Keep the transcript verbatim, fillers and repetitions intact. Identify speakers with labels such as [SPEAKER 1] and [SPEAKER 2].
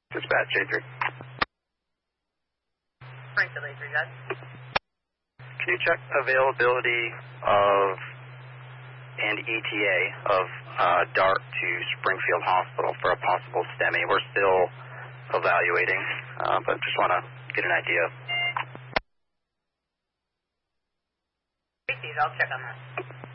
[SPEAKER 1] Dispatch J three.
[SPEAKER 2] Springfield A three, guys.
[SPEAKER 1] Can you check availability of and E T A of uh, DART to Springfield Hospital for a possible STEMI? We're still evaluating, uh, but just want to get an idea.
[SPEAKER 2] I'll check on that.